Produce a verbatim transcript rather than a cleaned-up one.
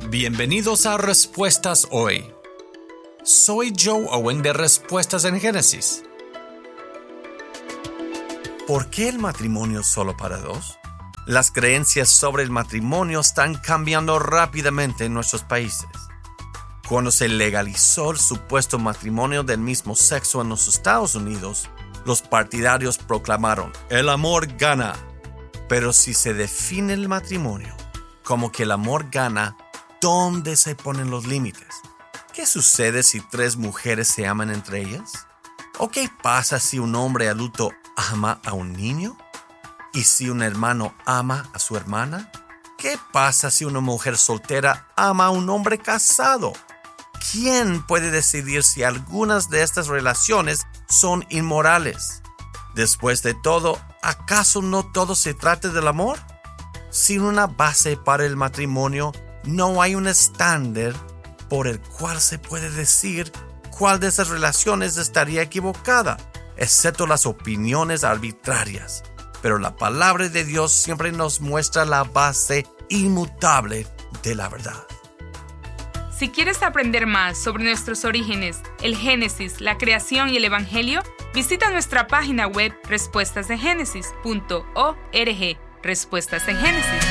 Bienvenidos a Respuestas Hoy. Soy Joe Owen de Respuestas en Génesis. ¿Por qué el matrimonio es solo para dos? Las creencias sobre el matrimonio están cambiando rápidamente en nuestros países. Cuando se legalizó el supuesto matrimonio del mismo sexo en los Estados Unidos, los partidarios proclamaron: el amor gana. Pero si se define el matrimonio como que el amor gana, ¿dónde se ponen los límites? ¿Qué sucede si tres mujeres se aman entre ellas? ¿O qué pasa si un hombre adulto ama a un niño? ¿Y si un hermano ama a su hermana? ¿Qué pasa si una mujer soltera ama a un hombre casado? ¿Quién puede decidir si algunas de estas relaciones son inmorales? Después de todo, ¿acaso no todo se trata del amor? Sin una base para el matrimonio, no hay un estándar por el cual se puede decir cuál de esas relaciones estaría equivocada, excepto las opiniones arbitrarias. Pero la palabra de Dios siempre nos muestra la base inmutable de la verdad. Si quieres aprender más sobre nuestros orígenes, el Génesis, la creación y el Evangelio, visita nuestra página web respuestas en génesis punto org. Respuestas en Génesis.